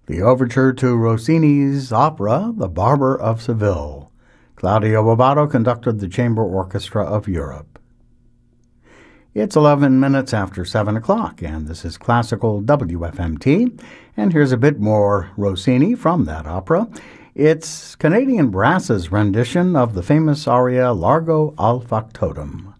The overture to Rossini's opera, The Barber of Seville. Claudio Abbado conducted the Chamber Orchestra of Europe. It's 11 minutes after 7 o'clock, and this is Classical WFMT, and here's a bit more Rossini from that opera. It's Canadian Brass's rendition of the famous aria Largo al Factotum.